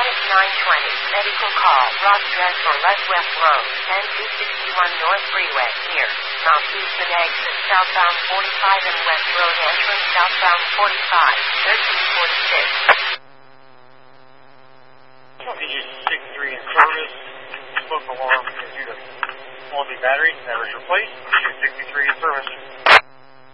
Medic 920, medical call, Ross Dress for West Road, 10261 North Freeway, near Mount Houston exit southbound 45 and West Road entrance southbound 45, 1346. PG63 in service, smoke alarm is due to faulty battery that was replaced. PG63 in service.